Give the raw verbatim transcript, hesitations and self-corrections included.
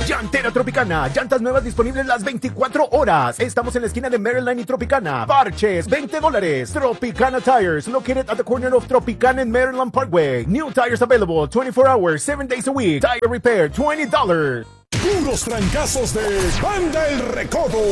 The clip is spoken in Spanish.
Llantera Tropicana, llantas nuevas disponibles las veinticuatro horas. Estamos en la esquina de Maryland y Tropicana. Parches, veinte dólares. Tropicana Tires, located at the corner of Tropicana and Maryland Parkway. New tires available twenty-four hours, seven days a week. Tire repair, twenty dollars. Puros trancazos de Banda El Recodo.